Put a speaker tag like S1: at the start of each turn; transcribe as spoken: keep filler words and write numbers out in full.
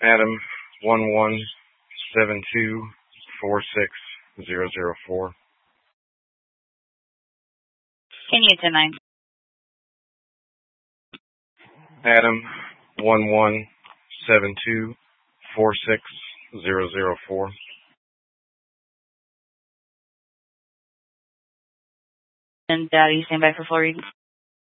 S1: Adam one one seven two four six zero zero four.
S2: Can you ten nine?
S1: Adam one one seven two four six zero zero four.
S2: And Daddy, stand by for full reading.